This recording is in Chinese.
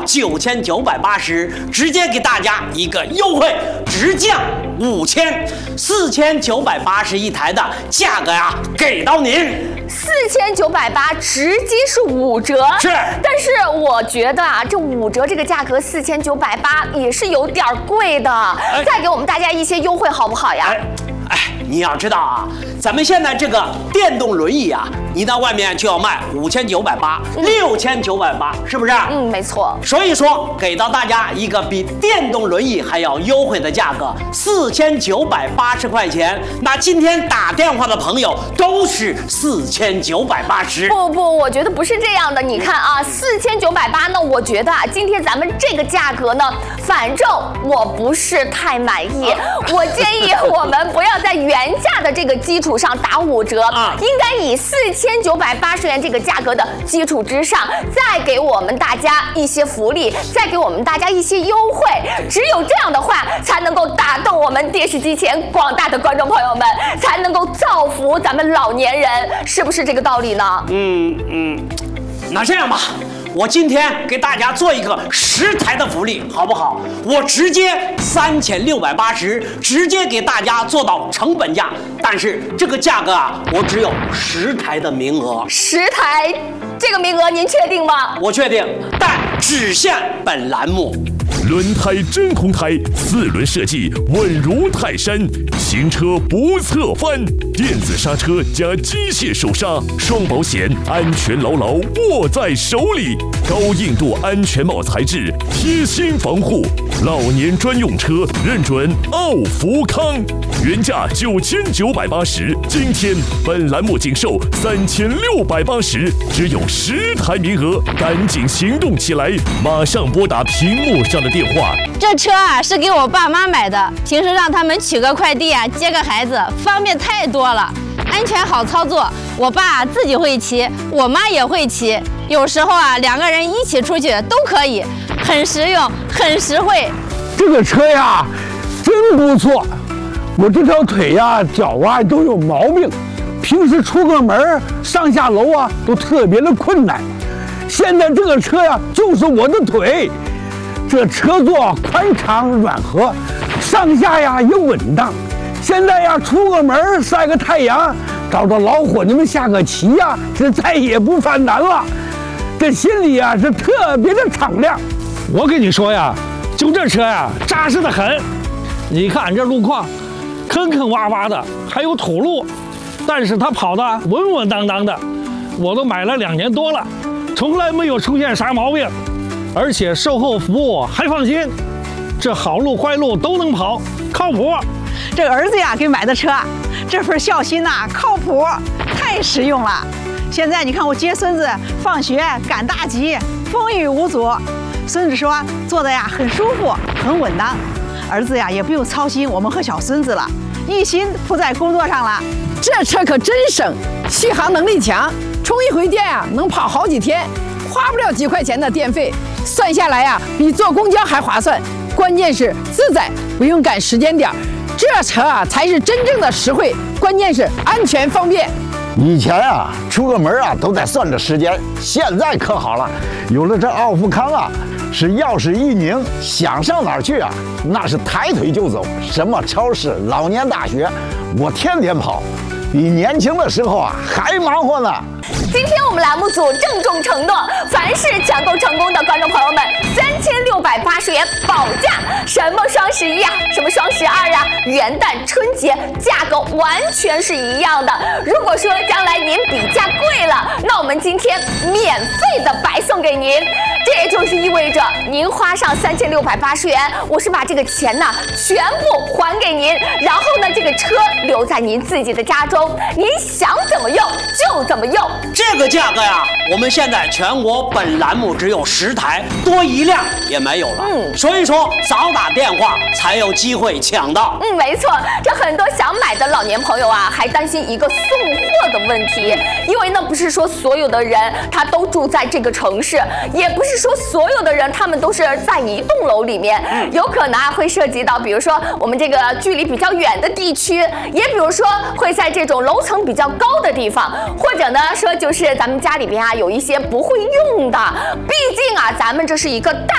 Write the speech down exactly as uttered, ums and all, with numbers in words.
九千九百八十，直接给大家一个优惠，直降五千，四千九百八十一台的价格呀，给到您。 四千九百八直接是五折， 是。 但是我觉得啊，这五折这个价格四千九百八也是有点贵的，哎、再给我们大家一些优惠好不好呀？ 哎哎，你要知道啊，咱们现在这个电动轮椅啊，你到外面就要卖五千九百八、六千九百八，是不是？ 嗯，没错。 所以说，给到大家一个比电动轮椅还要优惠的价格，四千九百八十块钱。那今天打电话的朋友都是四千九百八十。 不不，我觉得不是这样的。你看啊，四千九百八呢，我觉得啊，今天咱们这个价格呢，反正我不是太满意。我建议我们不要在原价的这个基础上打五折，啊、应该以四千九百八十元这个价格的基础之上，再给我们大家一些福利，再给我们大家一些优惠。只有这样的话，才能够打动我们电视机前广大的观众朋友们，才能够造福咱们老年人，是不是这个道理呢？ 嗯嗯，那这样吧。我今天给大家做一个十台的福利，好不好？我直接三千六百八十，直接给大家做到成本价。但是这个价格啊，我只有十台的名额。 十台，这个名额您确定吗？ 我确定，但只限本栏目。 轮胎真空胎，四轮设计稳如泰山，行车不侧翻，电子刹车加机械手刹，双保险，安全牢牢握在手里。高硬度安全帽材质，贴心防护，老年专用车认准奥福康，原价九千九百八十，今天本栏目仅售三千六百八十，只有十台名额，赶紧行动起来，马上拨打屏幕上的电话。 这车啊是给我爸妈买的，平时让他们取个快递啊，接个孩子，方便太多了，安全好操作。我爸自己会骑，我妈也会骑，有时候啊两个人一起出去都可以，很实用，很实惠。 这个车呀，真不错。我这条腿呀、脚啊都有毛病，平时出个门上下楼啊都特别的困难。现在这个车呀，就是我的腿。这车座宽敞软和，上下呀也稳当。现在呀，出个门晒个太阳，找着老伙计们下个棋呀，这再也不犯难了。这心里呀是特别的敞亮。 我跟你说呀，就这车呀，扎实的很。你看这路况，坑坑洼洼的，还有土路，但是它跑得稳稳当当的。我都买了两年多了，从来没有出现啥毛病。而且售后服务还放心，这好路坏路都能跑，靠谱。 这个儿子呀给买的车，这份孝心呐、啊、靠谱，太实用了。现在你看我接孙子放学赶大集，风雨无阻。孙子说坐的呀很舒服，很稳当。儿子呀也不用操心我们和小孙子了，一心扑在工作上了。 这车可真省，续航能力强，充一回电啊能跑好几天。花不了几块钱的电费，算下来呀，比坐公交还划算。关键是自在，不用赶时间点，这车啊才是真正的实惠。关键是安全方便。 以前啊，出个门啊都得算着时间，现在可好了，有了这奥富康啊，是钥匙一拧，想上哪儿去啊，那是抬腿就走。什么超市、老年大学，我天天跑，比年轻的时候啊还忙活呢。 今天我们栏目组郑重承诺，凡是抢购成功的观众朋友们，三千六百八十元保价。什么双十一啊，什么双十二啊，元旦、春节，价格完全是一样的。如果说将来您比价贵了，那我们今天免费的白送给您。这也就是意味着您花上三千六百八十元，我是把这个钱呢全部还给您，然后呢这个车留在您自己的家中，您想怎么用就怎么用。 这个价格呀，我们现在全国本栏目只有十台，多一辆也没有了。嗯，所以说早打电话才有机会抢到。 嗯，没错，这很多想买的老年朋友啊，还担心一个送货的问题，因为呢不是说所有的人他都住在这个城市，也不是说所有的人他们都是在一栋楼里面，嗯、有可能啊会涉及到，比如说我们这个距离比较远的地区，也比如说会在这种楼层比较高的地方，或者呢说就是咱们家里边啊有一些不会用的，毕竟啊咱们这是一个大